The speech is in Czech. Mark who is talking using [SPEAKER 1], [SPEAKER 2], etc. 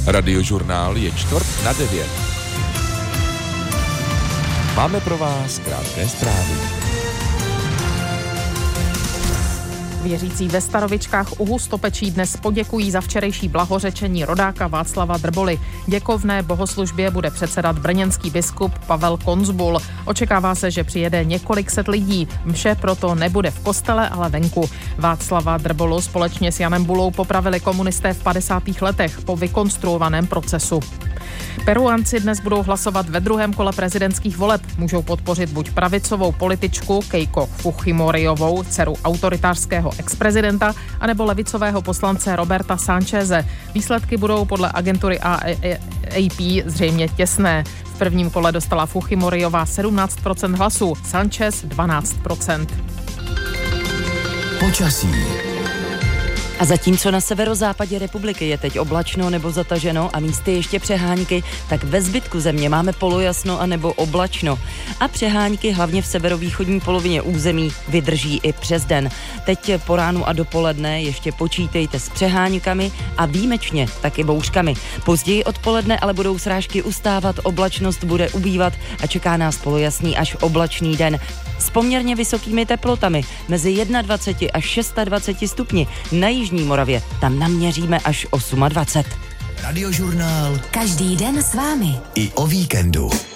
[SPEAKER 1] Radiožurnál je 8:45. Máme pro vás krátké zprávy.
[SPEAKER 2] Věřící ve Starovičkách u Hustopečí dnes poděkují za včerejší blahořečení rodáka Václava Drboly. Děkovné bohoslužbě bude předsedat brněnský biskup Pavel Konzbul. Očekává se, že přijede několik set lidí. Mše proto nebude v kostele, ale venku. Václava Drbolu společně s Janem Bulou popravili komunisté v 50. letech po vykonstruovaném procesu. Peruanci dnes budou hlasovat ve druhém kole prezidentských voleb. Můžou podpořit buď pravicovou političku Keiko Fujimoriovou, dceru autoritářského exprezidenta, anebo levicového poslance Roberta Sancheze. Výsledky budou podle agentury AP zřejmě těsné. V prvním kole dostala Fujimoriová 17% hlasů, Sanchez 12%.
[SPEAKER 3] Počasí.
[SPEAKER 4] A zatímco na severozápadě republiky je teď oblačno nebo zataženo a místy ještě přehánky, tak ve zbytku země máme polojasno a nebo oblačno. A přehánky hlavně v severovýchodní polovině území vydrží i přes den. Teď po ránu a dopoledne ještě počítejte s přehánkami a výjimečně taky bouřkami. Později odpoledne ale budou srážky ustávat, oblačnost bude ubývat a čeká nás polojasný až oblačný den. S poměrně vysokými teplotami mezi 21 až 26 stupni. Na jižní Moravě tam naměříme až 28.
[SPEAKER 3] Radiožurnál.
[SPEAKER 5] Každý den s vámi.
[SPEAKER 3] I o víkendu.